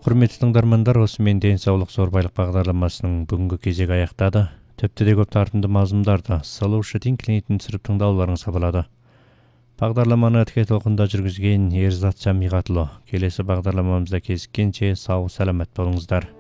Құрметті тыңдармандар, осымен денсаулық зор байлық бағдарламасының бүгінгі кезегі аяқтады. Тіпті де көп тартымды мазмұндарды Solution клиентін түсіріп тыңдауларыңызға болады. Бағдарламаны тіке толқында жүргізген Ерзат Жамиғатұлы. Келесі бағдарламамызда кезіккенше сау саламат болыңыздар.